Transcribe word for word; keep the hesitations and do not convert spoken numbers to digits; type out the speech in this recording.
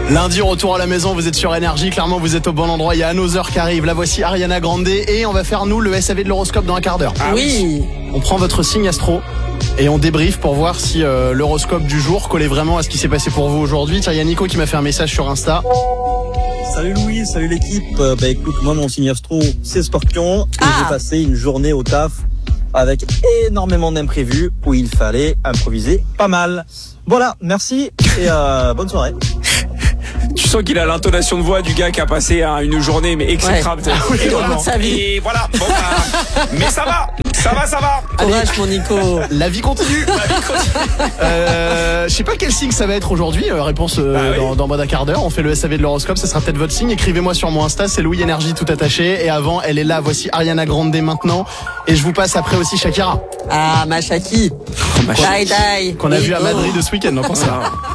Lundi, retour à la maison, vous êtes sur Énergie, clairement vous êtes au bon endroit, il y a Another qui arrive, la voici Ariana Grande et on va faire nous le S A V de l'horoscope dans un quart d'heure. Ah oui. On prend votre signe astro et on débriefe pour voir si euh, l'horoscope du jour collait vraiment à ce qui s'est passé pour vous aujourd'hui. Tiens, il y a Nico qui m'a fait un message sur Insta. Salut Louis, salut l'équipe. Euh, bah écoute, moi mon signe astro c'est Scorpion et Ah. j'ai passé une journée au taf avec énormément d'imprévus où il fallait improviser pas mal. Voilà, merci et euh, bonne soirée. Tu sens qu'il a l'intonation de voix du gars qui a passé hein, une journée mais exécrable. Ouais. Ah oui, et, vraiment. de sa vie. Et voilà. Bon, bah, mais ça va, ça va, ça va. Courage mon Nico. La vie continue. La vie continue. Euh, je sais pas quel signe ça va être aujourd'hui. euh, réponse euh, Bah oui. dans, dans moins d'un quart d'heure. On fait le S A V de l'horoscope. Ça sera peut-être votre signe. Écrivez-moi sur mon Insta. C'est Louis Énergie tout attaché. Et avant, elle est là. Voici Ariana Grande maintenant. Et je vous passe après aussi Shakira. Ah ma Shaki. Ma Die die. Qu'on a vu à Nico. Madrid de ce week-end. Non, pour ça.